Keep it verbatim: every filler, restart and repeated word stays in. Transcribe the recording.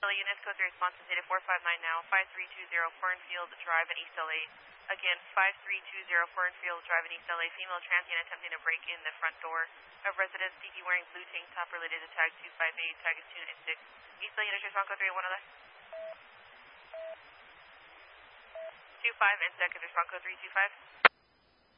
Units, code three response is data four five nine now, five three two zero Fernfield Drive in East L A. Again, five three two zero Fernfield Drive in East L A. Female transient attempting to break in the front door of residence. D D wearing blue tank top related to tag two five eight, tag is two nine six. East L A Units, respond code three one other. two five and second, respond code three two five.